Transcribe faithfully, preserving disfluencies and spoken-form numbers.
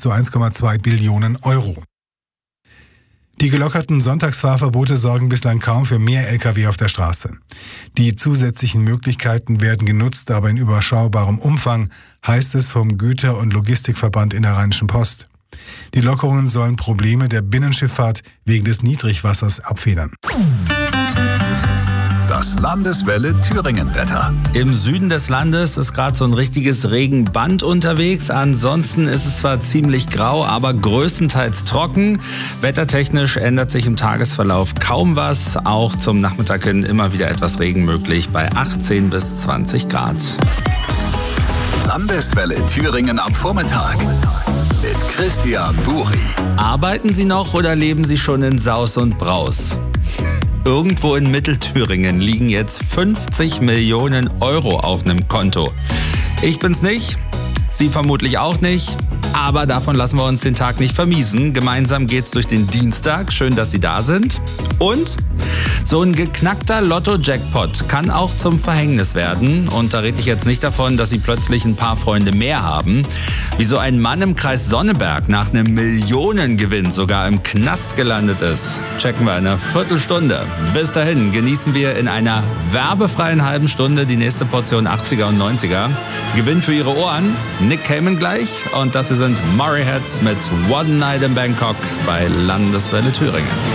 zu eins Komma zwei Billionen Euro. Die gelockerten Sonntagsfahrverbote sorgen bislang kaum für mehr L K W auf der Straße. Die zusätzlichen Möglichkeiten werden genutzt, aber in überschaubarem Umfang, heißt es vom Güter- und Logistikverband in der Rheinischen Post. Die Lockerungen sollen Probleme der Binnenschifffahrt wegen des Niedrigwassers abfedern. Das Landeswelle Thüringen-Wetter. Im Süden des Landes ist gerade so ein richtiges Regenband unterwegs. Ansonsten ist es zwar ziemlich grau, aber größtenteils trocken. Wettertechnisch ändert sich im Tagesverlauf kaum was. Auch zum Nachmittag hin immer wieder etwas Regen möglich bei achtzehn bis zwanzig Grad. Landeswelle Thüringen am Vormittag mit Christian Buri. Arbeiten Sie noch oder leben Sie schon in Saus und Braus? Irgendwo in Mittelthüringen liegen jetzt fünfzig Millionen Euro auf einem Konto. Ich bin's nicht, Sie vermutlich auch nicht, aber davon lassen wir uns den Tag nicht vermiesen. Gemeinsam geht's durch den Dienstag. Schön, dass Sie da sind. Und so ein geknackter Lotto-Jackpot kann auch zum Verhängnis werden. Und da rede ich jetzt nicht davon, dass Sie plötzlich ein paar Freunde mehr haben. Wie so ein Mann im Kreis Sonneberg nach einem Millionengewinn sogar im Knast gelandet ist, checken wir in einer Viertelstunde. Bis dahin genießen wir in einer werbefreien halben Stunde die nächste Portion achtziger und neunziger. Gewinn für Ihre Ohren. Nick Cayman gleich. Und das hier sind Murray Head mit One Night in Bangkok bei Landeswelle Thüringen.